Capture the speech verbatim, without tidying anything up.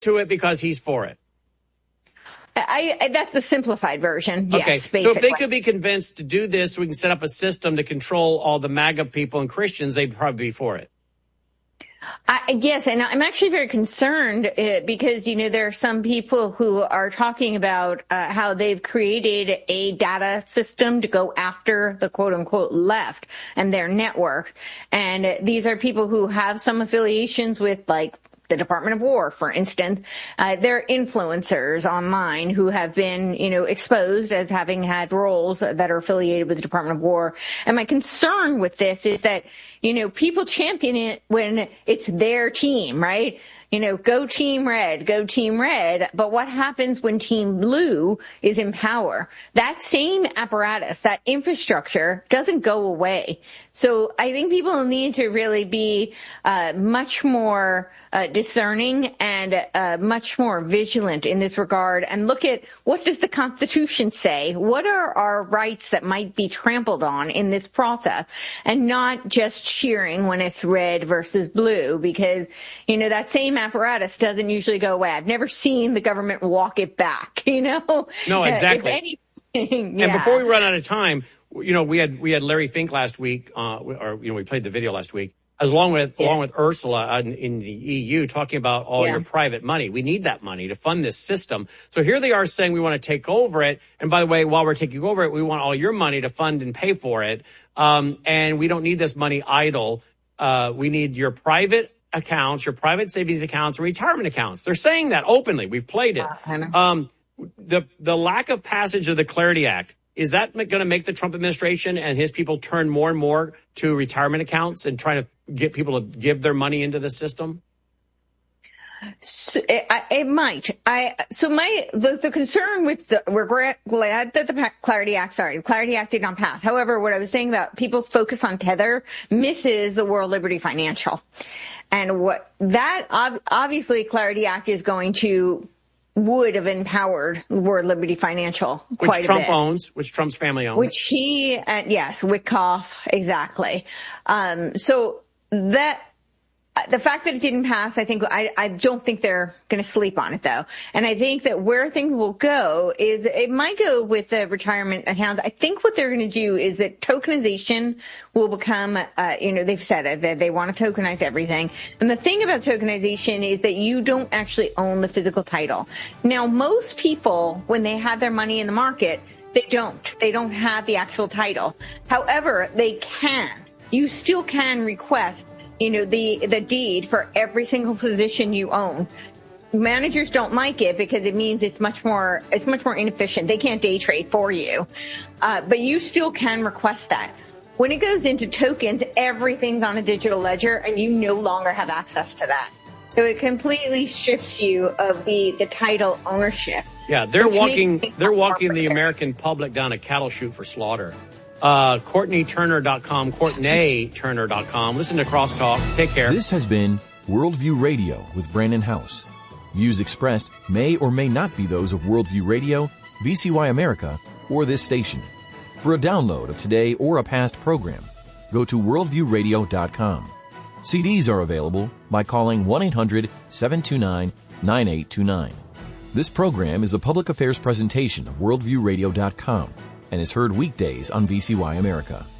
to it because he's for it. I, I, that's the simplified version. Yes, okay. Basically. So if they could be convinced to do this, so we can set up a system to control all the MAGA people and Christians, they'd probably be for it. I, yes, and I'm actually very concerned uh, because, you know, there are some people who are talking about uh, how they've created a data system to go after the quote unquote left and their network. And uh, these are people who have some affiliations with, like, the Department of War, for instance. Uh, they're influencers online who have been, you know, exposed as having had roles that are affiliated with the Department of War. And my concern with this is that, you know, people champion it when it's their team, right? You know, go Team Red, go Team Red. But what happens when Team Blue is in power? That same apparatus, that infrastructure doesn't go away. So I think people need to really be uh, much more uh, discerning and uh, much more vigilant in this regard and look at what does the Constitution say? What are our rights that might be trampled on in this process? And not just cheering when it's red versus blue, because, you know, that same apparatus doesn't usually go away. I've never seen the government walk it back, you know? No, exactly. If anything, yeah. And before we run out of time, you know, we had we had Larry Fink last week, uh, or, you know, we played the video last week, as along with yeah. along with Ursula in, in the E U, talking about all yeah. your private money. We need that money to fund this system. So here they are saying we want to take over it. And by the way, while we're taking over it, we want all your money to fund and pay for it. Um, and we don't need this money idle. Uh, we need your private accounts, your private savings accounts, retirement accounts. They're saying that openly. We've played it. Uh, um, the the lack of passage of the Clarity Act, is that going to make the Trump administration and his people turn more and more to retirement accounts and try to get people to give their money into the system? So it, it might. I so my the, the concern with the, we're glad that the Clarity Act, sorry, the Clarity Act did not pass. However, what I was saying about people's focus on Tether misses the World Liberty Financial, and what that obviously Clarity Act is going to. Would have empowered World Liberty Financial quite which Trump a bit. owns, which Trump's family owns, which he, uh, yes, Witkoff, exactly. Um, so that the fact that it didn't pass, I think I, I don't think they're going to sleep on it though, and I think that where things will go is it might go with the retirement accounts. I think what they're going to do is that tokenization will become, uh, you know, they've said it, that they want to tokenize everything. And the thing about tokenization is that you don't actually own the physical title. Now, most people, when they have their money in the market, they don't. They don't have the actual title. However, they can. You still can request, you know, the, the deed for every single position you own. Managers don't like it because it means it's much more, it's much more inefficient. They can't day trade for you. Uh, but you still can request that. When it goes into tokens, everything's on a digital ledger and you no longer have access to that. So it completely strips you of the, the title ownership. Yeah, they're walking, they're walking the American public down a cattle chute for slaughter. Uh, Courtney Turner dot com, Courtney Turner dot com. Listen to Crosstalk. Take care. This has been Worldview Radio with Brandon House. Views expressed may or may not be those of Worldview Radio, V C Y America, or this station. For a download of today or a past program, go to worldview radio dot com. C Ds are available by calling one eight hundred seven two nine nine eight two nine. This program is a public affairs presentation of worldview radio dot com and is heard weekdays on V C Y America.